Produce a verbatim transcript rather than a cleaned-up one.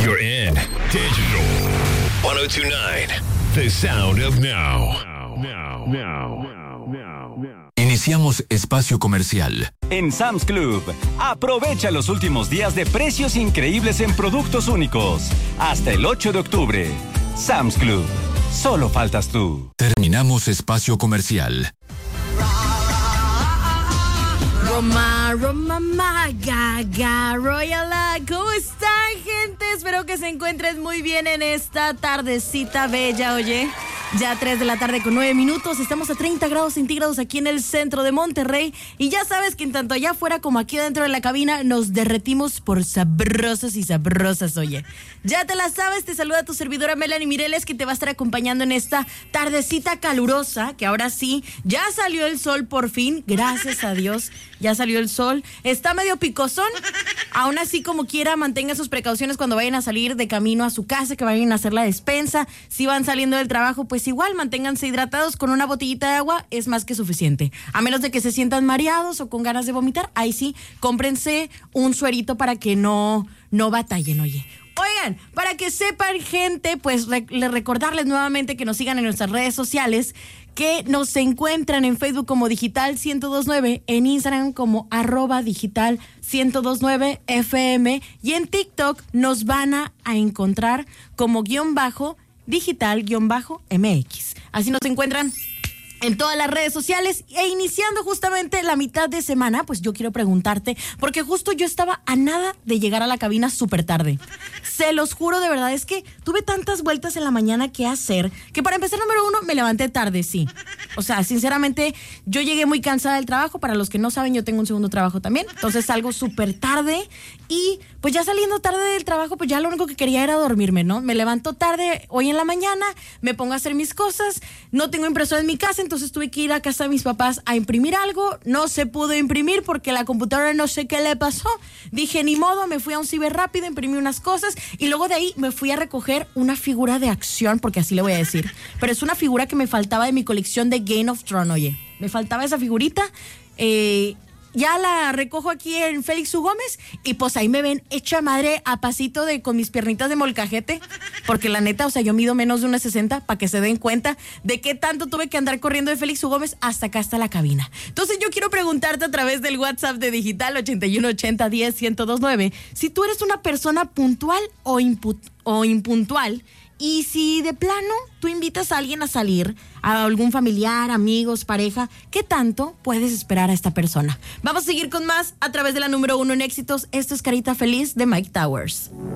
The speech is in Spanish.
You're in Digital one oh two point nine, the sound of now. Now, now, now, now. Iniciamos espacio comercial. En Sam's Club, aprovecha los últimos días de precios increíbles en productos únicos. Hasta el ocho de octubre. Sam's Club. Solo faltas tú. Terminamos espacio comercial. Roma, Roma, Magaga, Royal, ¿cómo están, gente? Espero que se encuentren muy bien en esta tardecita bella, oye. Ya tres de la tarde con nueve minutos, estamos a treinta grados centígrados aquí en el centro de Monterrey y ya sabes que en tanto allá afuera como aquí dentro de la cabina nos derretimos por sabrosos y sabrosas, oye. Ya te la sabes, te saluda tu servidora Melanie Mireles, que te va a estar acompañando en esta tardecita calurosa, que ahora sí, ya salió el sol por fin, gracias a Dios, ya salió el sol. Está medio picosón, aún así como quiera mantenga sus precauciones cuando vayan a salir de camino a su casa, que vayan a hacer la despensa, si van saliendo del trabajo, pues igual manténganse hidratados, con una botellita de agua es más que suficiente. A menos de que se sientan mareados o con ganas de vomitar, ahí sí, cómprense un suerito para que no, no batallen, oye. Oigan, para que sepan, gente, pues re- recordarles nuevamente que nos sigan en nuestras redes sociales, que nos encuentran en Facebook como Digital ciento dos punto nueve, en Instagram como arroba Digital ciento dos punto nueve F M y en TikTok nos van a, a encontrar como guión bajo Digital guión bajo M X. Así nos encuentran en todas las redes sociales. E iniciando justamente la mitad de semana, pues yo quiero preguntarte, porque justo yo estaba a nada de llegar a la cabina súper tarde. Se los juro, de verdad, es que tuve tantas vueltas en la mañana que hacer, que para empezar, número uno, me levanté tarde, sí. O sea, sinceramente, yo llegué muy cansada del trabajo. Para los que no saben, yo tengo un segundo trabajo también. Entonces salgo súper tarde y pues ya saliendo tarde del trabajo, pues ya lo único que quería era dormirme, ¿no? Me levanto tarde hoy en la mañana, me pongo a hacer mis cosas, no tengo impresora en mi casa, entonces tuve que ir a casa de mis papás a imprimir algo. No se pudo imprimir porque la computadora no sé qué le pasó. Dije, ni modo, me fui a un ciber rápido, imprimí unas cosas y luego de ahí me fui a recoger una figura de acción, porque así le voy a decir. Pero es una figura que me faltaba de mi colección de Game of Thrones, oye. Me faltaba esa figurita. Eh... Ya la recojo aquí en Félix U. Gómez y pues ahí me ven hecha madre a pasito de con mis piernitas de molcajete, porque la neta, o sea, yo mido menos de uno sesenta, para que se den cuenta de qué tanto tuve que andar corriendo de Félix U. Gómez hasta acá, hasta la cabina. Entonces yo quiero preguntarte a través del WhatsApp de Digital ochenta y uno ochenta diez ciento dos nueve si tú eres una persona puntual o, impu- o impuntual. Y si de plano tú invitas a alguien a salir, a algún familiar, amigos, pareja, ¿qué tanto puedes esperar a esta persona? Vamos a seguir con más a través de la número uno en éxitos. Esto es Carita Feliz de Mike Towers.